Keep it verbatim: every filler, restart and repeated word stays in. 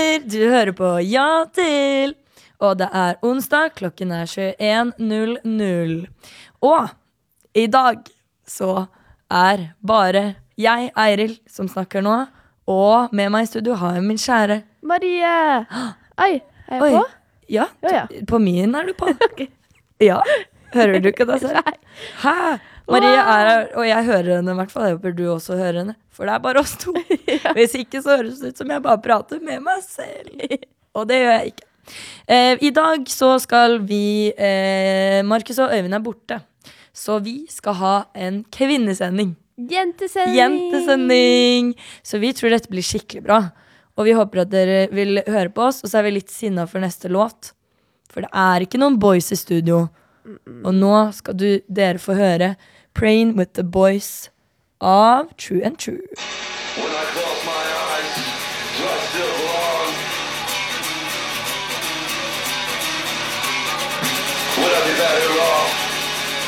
venner, du hører på Ja til. Og det er onsdag, klokken er tjueen null null. Og i dag så er bare jeg, Eiril, som snakker nå. Og med meg i studio har jeg min kjære Marie. Oi, er jeg Oi. på? Ja, Ja, ja. på min er du på. Ok. Ja, hører du ikke det selv? Nei. Hæ? Marie er her, og jeg hører henne i hvert fall. Jeg håper du også hører henne, for det er bare oss to. Hvis ikke så høres det ut som jeg bare prater med meg selv. Og det gjør jeg ikke. Eh, I dag så skal vi, eh, Markus og Øyvind er borte, så vi skal ha en kvinnesending. Jentesending. Jentesending. Så vi tror dette blir skikkelig bra. Og vi håper at dere vil høre på oss, og så er vi litt sinna for neste låt. For det er ikke noen boys i studio. Og nå skal du, dere få høre Praying with the Boys av True and True. When I close my eyes, do I still belong? Would I be better off